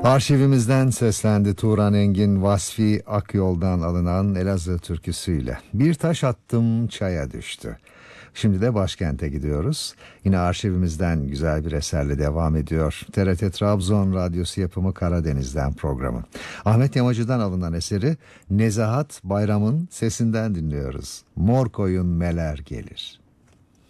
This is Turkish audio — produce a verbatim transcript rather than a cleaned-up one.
Arşivimizden seslendi Turan Engin, Vasfi Akyol'dan alınan Elazığ türküsüyle. Bir taş attım çaya düştü. Şimdi de başkente gidiyoruz. Yine arşivimizden güzel bir eserle devam ediyor. T R T Trabzon Radyosu yapımı Karadeniz'den programı. Ahmet Yamacı'dan alınan eseri Nezahat Bayram'ın sesinden dinliyoruz. Mor koyun meler gelir.